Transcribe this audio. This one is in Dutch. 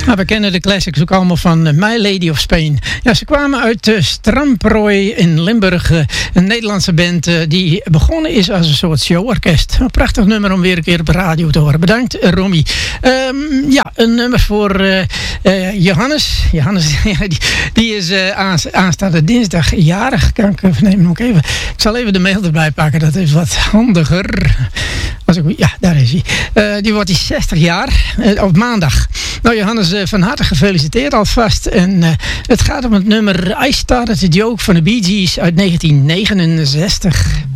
Maar we kennen de classics ook allemaal van My Lady of Spain. Ja, ze kwamen uit Stramprooi in Limburg. Een Nederlandse band die begonnen is als een soort showorkest. Een prachtig nummer om weer een keer op de radio te horen. Bedankt, Romy. Ja, een nummer voor Johannes. Johannes, die is aanstaande dinsdag jarig. Kan ik vernemen ook even. Ik zal even de mail erbij pakken. Dat is wat handiger. Ja, daar is hij. Die wordt 60 jaar op maandag. Nou, Johannes, van harte gefeliciteerd alvast. En het gaat om het nummer I Started a Joke van de Bee Gees uit 1969.